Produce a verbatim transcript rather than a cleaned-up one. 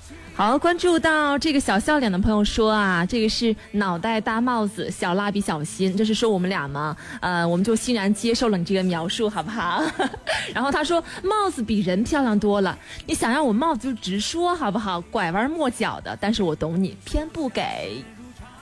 好，关注到这个小笑脸的朋友说啊，这个是脑袋大帽子，小蜡笔小新，这是说我们俩吗？呃，我们就欣然接受了你这个描述，好不好？然后他说帽子比人漂亮多了，你想让我帽子就直说好不好？拐弯抹角的，但是我懂你，偏不给。